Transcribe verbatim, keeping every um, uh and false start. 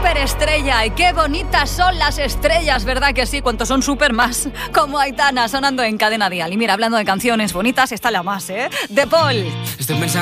superestrella. Y qué bonitas son las estrellas, ¿verdad que sí? ¿Cuántos son súper más? Como Aitana sonando en Cadena Dial. Y mira, hablando de canciones bonitas, está la más, ¿eh? De Paul. Estoy pensando